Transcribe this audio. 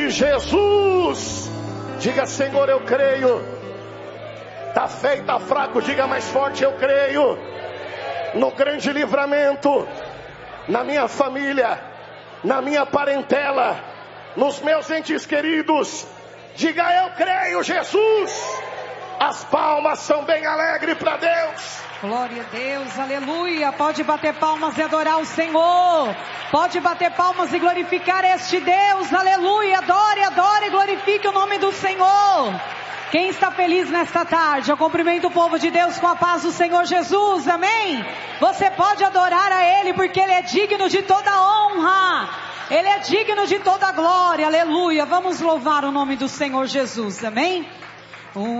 de Jesus. Diga: Senhor, eu creio. Está feio, está fraco, diga mais forte: eu creio no grande livramento, na minha família, na minha parentela, nos meus entes queridos. Diga: eu creio, Jesus. As palmas são bem alegres para Deus. Glória a Deus, aleluia. Pode bater palmas e adorar o Senhor. Pode bater palmas e glorificar este Deus, aleluia. Adore, adore e glorifique o nome do Senhor. Quem está feliz nesta tarde? Eu cumprimento o povo de Deus com a paz do Senhor Jesus, amém? Você pode adorar a Ele, porque Ele é digno de toda honra, Ele é digno de toda glória, aleluia. Vamos louvar o nome do Senhor Jesus, amém?